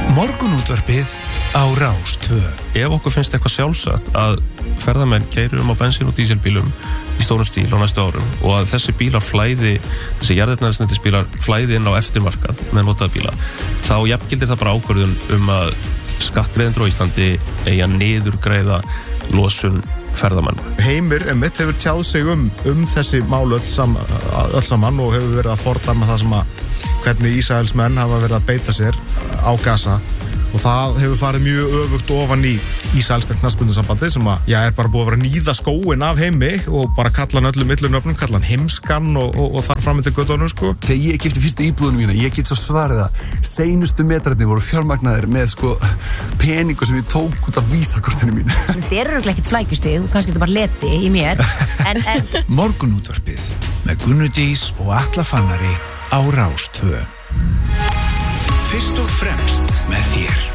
Morgunútvarpið á Rás 2. Ef okkur finnst eitthvað sjálfsagt að ferðamenn keyri á bensín- og díselbílum í stórum stíl á næstu árum og að þessi bílar flæði, þessi jarðefnaeldsneytisbílar flæði inn á eftirmarkað með notaða bíla, þá jafngildir það bara ákvörðun að skattgreiðendur á Íslandi eigi að niðurgreiða losun ferðamann. Heimir hefur tjáð sig þessi mál öll saman og hefur verið að fordæma það sem hvernig Ísraelsmenn hafa verið að beita sér á Gaza og það hefur farið mjög öfugt ofan í Ísraelska knattspyrnusambandið sem er bara búið að vera að níða skóinn af Heimi og bara kalla hann öllum millunöfnum, kalla hann heimskan og þar fram til göttunum sko. Þegar ég keypti fyrstu íbúðunum mína, ég get svo svarið að seinustu metrarnir voru fjármagnaðir með peningu sem ég tók út af vísakortinu mínu. Þetta örugglega ekkert flækjustig, kannski þetta bara leti í mér. En Morgunútvarpið með Gunnu Dís og Atla Fannari á Rás 2. Fyrst og fremst með þér.